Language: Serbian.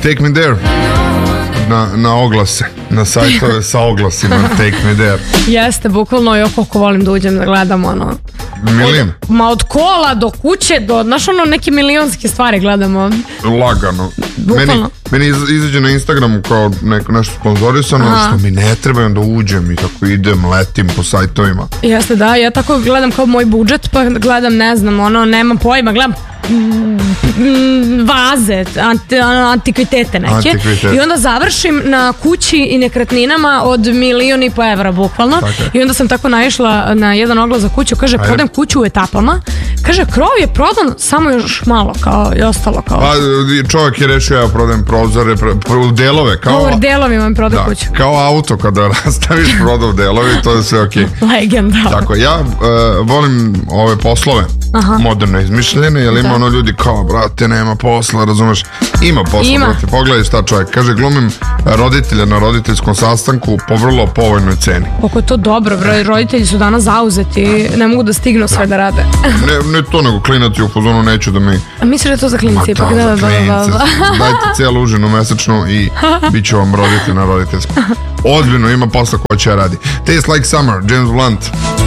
Take me there. Na oglase, na sajtove sa oglasima. Take me there. Jeste, bukvalno, ja koliko volim da uđem da gledam ono. Milion? Od kola do kuće, znaš ono, neke milionske stvari gledamo. Lagano. Bukvalno. Meni izađe na Instagramu kao nešto sponzorisano, što mi ne treba, onda uđem i tako idem, letim po sajtovima. Jeste, da, ja tako gledam kao moj budžet, pa gledam, ne znam, ono, nemam pojma, gledam vaze, antikvitete neke. I onda završim na kući i nekretninama od 1,5 miliona evra, bukvalno. I onda sam tako naišla na jedan oglas za kuću, kaže, prodajem kuću u etapama. Kaže, krov je prodan, samo još malo, kao i ostalo. Kao. Pa čovjek je rešio, ja prodajem prozore, delove. U delovima mi prodao kuću. Kao auto, kada rastaviš prodao delovi, to je sve okej. Legenda. Tako, ja volim ove poslove, moderno izmišljene, jer ima ono ljudi kao, brate, nema posla, razumeš? Ima posla, brate, pogledaj šta čovjek. Kaže, glumim roditelja na roditeljskom sastanku po vrlo povoljnoj ceni. Kako je to dobro, roditelji su danas zauzeti, ne mogu da stignu sve da rade. Ne to, nego klinati u fazonu neću da mi... A misliš da je to za klinici ipak? Da, za klinice. Dajte cijelu užinu mesečnu i bit će vam roditelj na roditeljskom. Ozbiljno, ima posla ko će radi. Taste Like Summer, James Blunt.